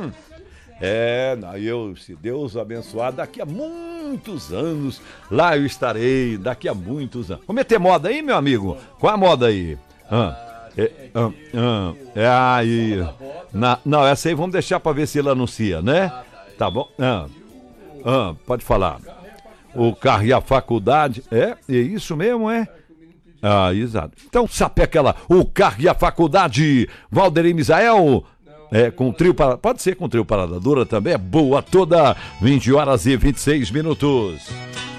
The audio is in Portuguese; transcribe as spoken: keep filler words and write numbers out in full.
É, eu, se Deus abençoar, daqui a muitos anos, lá eu estarei, daqui a muitos anos. Vamos meter moda aí, meu amigo? Qual a moda aí? Ah, é, ah, ah, é aí. Na, não, essa aí vamos deixar pra ver se ele anuncia, né? Tá bom? Ah, ah, pode falar. O carro e a faculdade. É, é isso mesmo, é? Ah, exato. Então, sapeca lá. O carro e a faculdade. Valdeir Misael. É, com trio para... Pode ser com trio Parada Dura também. É boa toda. vinte horas e vinte e seis minutos.